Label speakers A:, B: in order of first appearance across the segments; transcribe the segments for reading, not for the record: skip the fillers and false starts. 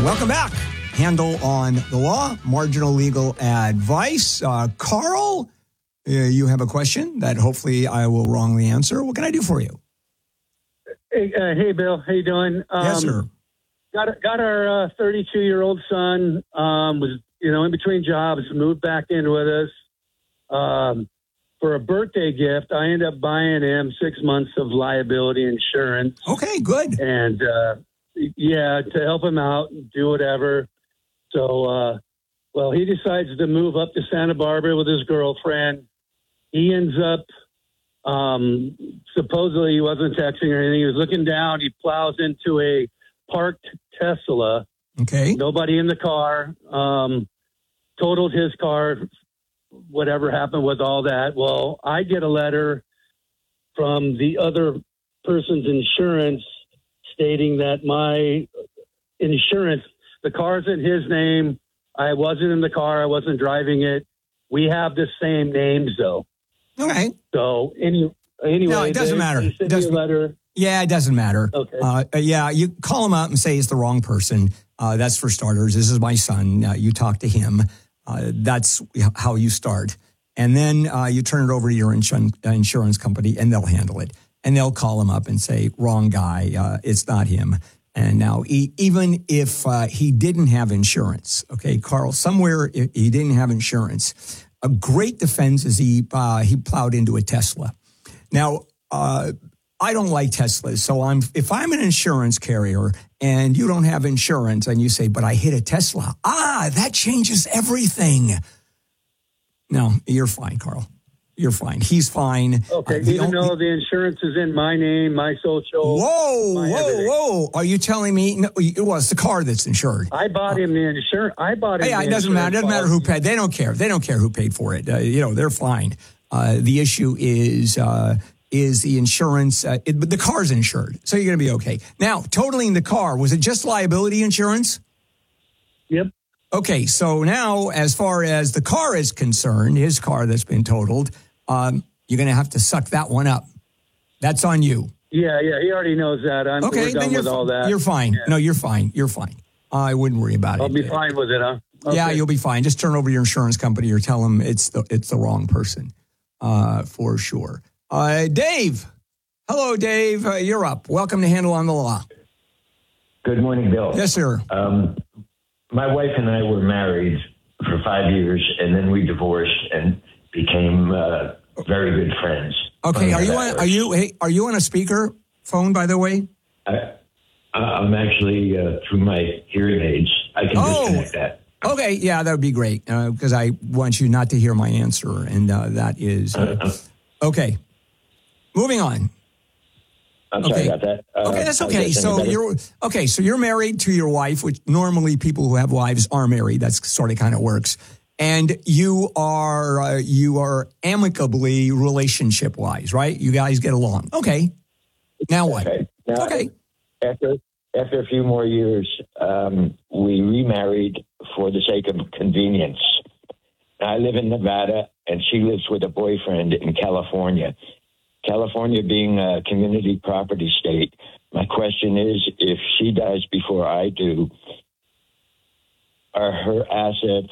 A: Welcome back. Handel on the Law, marginal legal advice. Carl, you have a question that hopefully I will wrongly answer. What can I do for you?
B: Hey, Bill. How you doing?
A: Yes, sir.
B: Got our 32-year-old son. Was in between jobs. Moved back in with us for a birthday gift. I ended up buying him 6 months of liability insurance.
A: Okay, good.
B: And to help him out and do whatever. So, he decides to move up to Santa Barbara with his girlfriend. He ends up, supposedly he wasn't texting or anything. He was looking down. He plows into a parked Tesla.
A: Okay.
B: Nobody in the car. Totaled his car. Whatever happened with all that. Well, I get a letter from the other person's insurance stating that my insurance, the car's in his name. I wasn't in the car. I wasn't driving it. We have the same names, though.
A: Okay.
B: So anyway,
A: no, it doesn't matter.
B: Send me a letter.
A: Yeah, it doesn't matter.
B: Okay.
A: You call him up and say it's the wrong person. That's for starters. This is my son. You talk to him. That's how you start. And then you turn it over to your insurance company, and they'll handle it. And they'll call him up and say, wrong guy, it's not him. And now, even if he didn't have insurance, okay, Carl, somewhere he didn't have insurance, a great defense is he plowed into a Tesla. Now, I don't like Teslas, so if I'm an insurance carrier and you don't have insurance and you say, but I hit a Tesla, that changes everything. No, you're fine, Carl. You're fine. He's fine.
B: Okay, even though the insurance is in my name, my social.
A: Whoa. Are you telling me? No, it's the car that's insured.
B: I bought him the insurance.
A: Yeah, it doesn't matter. It doesn't matter who paid. They don't care. They don't care who paid for it. They're fine. The issue is the insurance. But the car's insured, so you're going to be okay. Now, totaling the car, was it just liability insurance?
B: Yep.
A: Okay, so now as far as the car is concerned, his car that's been totaled, you're going to have to suck that one up. That's on you.
B: Yeah, he already knows that. We're done with all that.
A: You're fine. Yeah. No, you're fine. You're fine. I wouldn't worry about it.
B: I'll be fine with it, huh? Okay.
A: Yeah, you'll be fine. Just turn over to your insurance company or tell them it's the wrong person, for sure. Dave. Hello, Dave. You're up. Welcome to Handel on the Law.
C: Good morning, Bill.
A: Yes, sir.
C: My wife and I were married for 5 years, and then we divorced and became very good friends.
A: Okay, are you on a speaker phone, by the way?
C: I'm actually through my hearing aids. I can disconnect that.
A: Okay, yeah, that would be great because I want you not to hear my answer, and that is okay. Moving on.
C: I'm sorry about that.
A: Okay, that's okay. So you're married to your wife, which normally people who have wives are married. That's sort of kind of works. And you are amicably relationship wise, right? You guys get along. Okay. Now what?
C: Okay. Now,
A: okay.
C: After a few more years, we remarried for the sake of convenience. I live in Nevada, and she lives with a boyfriend in California. California being a community property state, my question is, if she dies before I do, are her assets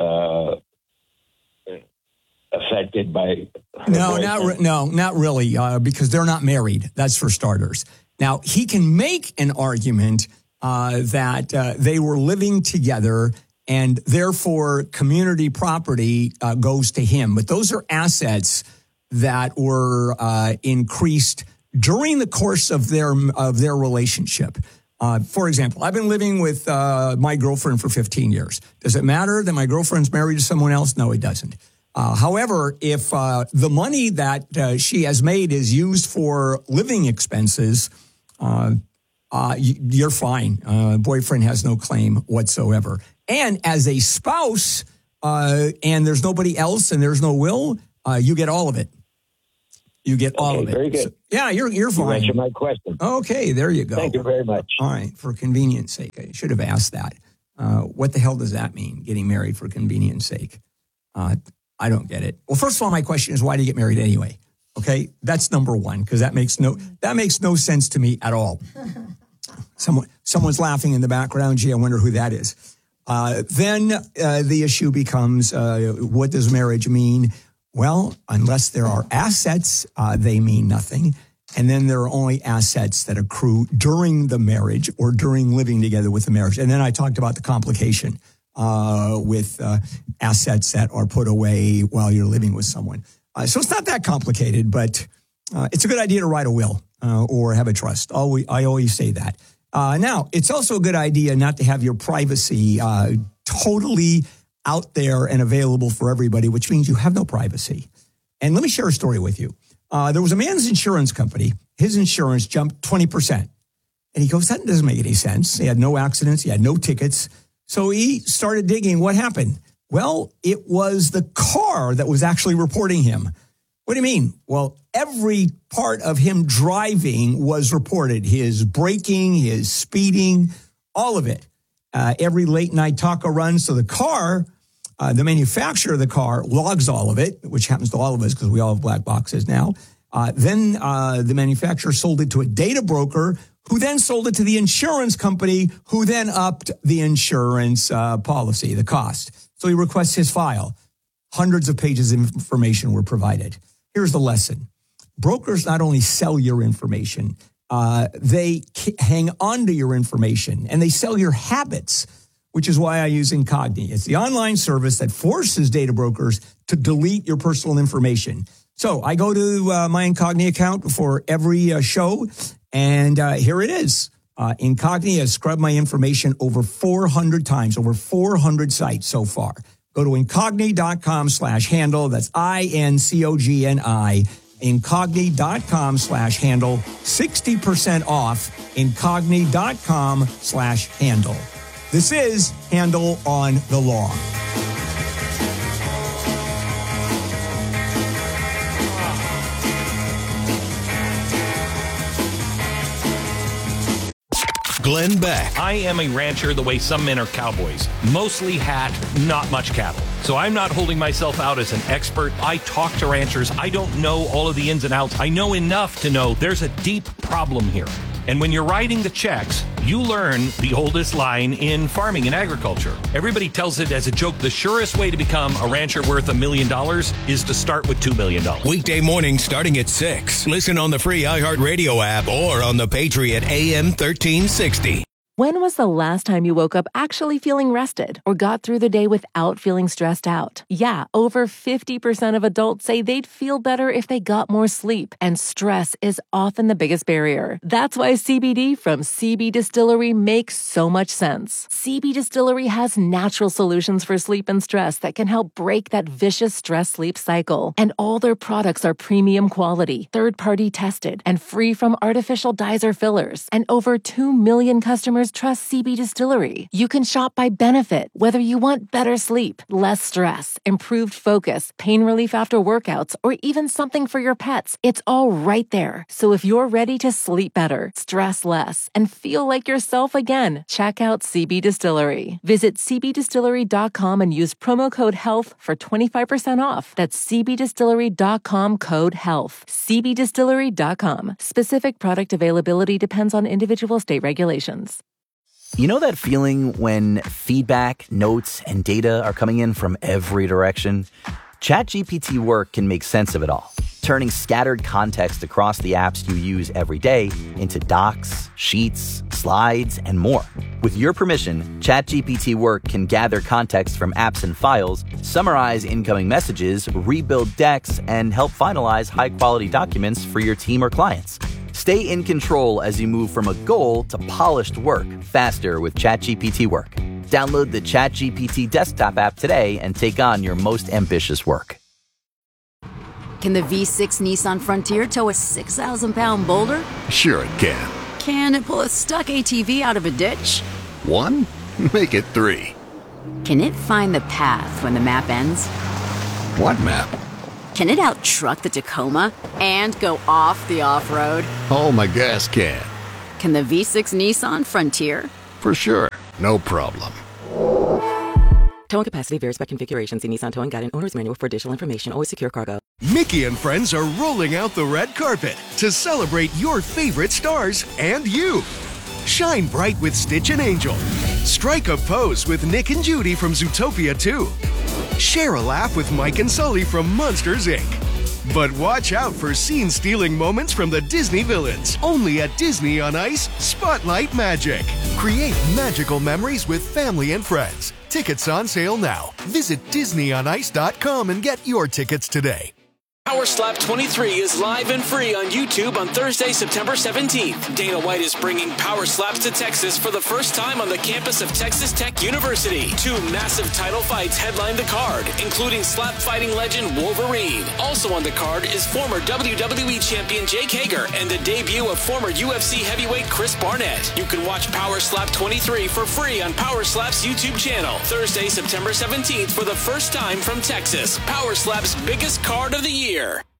C: affected by her boyfriend?
A: No, not really, because they're not married. That's for starters. Now, he can make an argument that they were living together and therefore community property goes to him. But those are assets that were increased during the course of their relationship. For example, I've been living with my girlfriend for 15 years. Does it matter that my girlfriend's married to someone else? No, it doesn't. However, if the money that she has made is used for living expenses, you're fine. Boyfriend has no claim whatsoever. And as a spouse, and there's nobody else and there's no will, you get all of it. You get all of it.
C: Very good.
A: So, yeah, you're fine.
C: You answered my question.
A: Okay, there you go.
C: Thank you very much.
A: All right, for convenience sake. I should have asked that. What the hell does that mean, getting married for convenience sake? I don't get it. Well, first of all, my question is, why do you get married anyway? Okay, that's number one, because that makes no sense to me at all. Someone's laughing in the background. Gee, I wonder who that is. Then the issue becomes, what does marriage mean? Well, unless there are assets, they mean nothing. And then there are only assets that accrue during the marriage or during living together with the marriage. And then I talked about the complication with assets that are put away while you're living with someone. So it's not that complicated, but it's a good idea to write a will or have a trust. I always say that. Now, it's also a good idea not to have your privacy totally out there and available for everybody, which means you have no privacy. And let me share a story with you. There was a man's insurance company. His insurance jumped 20%. And he goes, that doesn't make any sense. He had no accidents. He had no tickets. So he started digging. What happened? Well, it was the car that was actually reporting him. What do you mean? Well, every part of him driving was reported. His braking, his speeding, all of it. Every late night taco run. So the car, the manufacturer of the car logs all of it, which happens to all of us because we all have black boxes now. Then the manufacturer sold it to a data broker who then sold it to the insurance company who then upped the insurance policy, the cost. So he requests his file. Hundreds of pages of information were provided. Here's the lesson. Brokers not only sell your information, they hang on to your information and they sell your habits, which is why I use Incogni. It's the online service that forces data brokers to delete your personal information. So I go to my Incogni account for every show, and here it is. Incogni has scrubbed my information over 400 times, over 400 sites so far. Go to incogni.com/handle. That's INCOGNI. Incogni.com/handle. 60% off. Incogni.com/handle. This is Handle on the Law.
D: Glenn Beck.
E: I am a rancher the way some men are cowboys. Mostly hat, not much cattle. So I'm not holding myself out as an expert. I talk to ranchers. I don't know all of the ins and outs. I know enough to know there's a deep problem here. And when you're writing the checks, you learn the oldest line in farming and agriculture. Everybody tells it as a joke. The surest way to become a rancher worth $1 million is to start with $2 million.
D: Weekday mornings starting at 6. Listen on the free iHeartRadio app or on the Patriot AM 1360.
F: When was the last time you woke up actually feeling rested or got through the day without feeling stressed out? Yeah, over 50% of adults say they'd feel better if they got more sleep, and stress is often the biggest barrier. That's why CBD from CB Distillery makes so much sense. CB Distillery has natural solutions for sleep and stress that can help break that vicious stress-sleep cycle. And all their products are premium quality, third-party tested, and free from artificial dyes or fillers. And over 2 million customers trust CB Distillery. You can shop by benefit, whether you want better sleep, less stress, improved focus, pain relief after workouts, or even something for your pets. It's all right there. So if you're ready to sleep better, stress less, and feel like yourself again, check out CB Distillery. Visit cbdistillery.com and use promo code HEALTH for 25% off. That's cbdistillery.com, code HEALTH. cbdistillery.com. Specific product availability depends on individual state regulations.
G: You know that feeling when feedback, notes, and data are coming in from every direction? ChatGPT Work can make sense of it all, turning scattered context across the apps you use every day into docs, sheets, slides, and more. With your permission, ChatGPT Work can gather context from apps and files, summarize incoming messages, rebuild decks, and help finalize high-quality documents for your team or clients. Stay in control as you move from a goal to polished work faster with ChatGPT Work. Download the ChatGPT desktop app today and take on your most ambitious work.
H: Can the V6 Nissan Frontier tow a 6,000-pound boulder?
I: Sure it can.
H: Can it pull a stuck ATV out of a ditch?
I: 1? Make it 3.
H: Can it find the path when the map ends?
I: What map?
H: Can it out-truck the Tacoma and go off the off-road?
I: Oh, my gas can.
H: Can the V6 Nissan Frontier?
I: For sure. No problem.
J: Towing capacity varies by configuration. See Nissan Towing Guide and Owner's Manual for additional information. Always secure cargo.
D: Mickey and friends are rolling out the red carpet to celebrate your favorite stars and you.
K: Shine bright with Stitch and Angel. Strike a pose with Nick and Judy from Zootopia 2. Share a laugh with Mike and Sully from Monsters, Inc. But watch out for scene-stealing moments from the Disney villains. Only at Disney on Ice, Spotlight Magic. Create magical memories with family and friends. Tickets on sale now. Visit DisneyOnIce.com and get your tickets today.
L: Power Slap 23 is live and free on YouTube on Thursday, September 17th. Dana White is bringing Power Slaps to Texas for the first time on the campus of Texas Tech University. 2 massive title fights headline the card, including slap fighting legend Wolverine. Also on the card is former WWE champion Jake Hager and the debut of former UFC heavyweight Chris Barnett. You can watch Power Slap 23 for free on Power Slap's YouTube channel. Thursday, September 17th for the first time from Texas. Power Slap's biggest card of the year.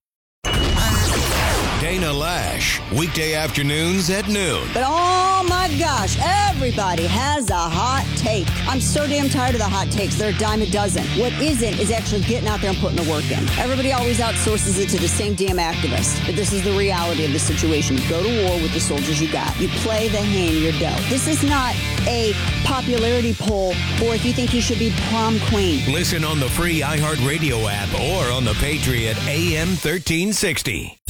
D: Dana Lash, weekday afternoons at noon.
M: But oh my gosh, everybody has a hot take. I'm so damn tired of the hot takes. They're a dime a dozen. What isn't is actually getting out there and putting the work in. Everybody always outsources it to the same damn activist. But this is the reality of the situation. You go to war with the soldiers you got. You play the hand you're dealt. This is not a popularity poll or if you think you should be prom queen.
D: Listen on the free iHeartRadio app or on the Patriot AM 1360.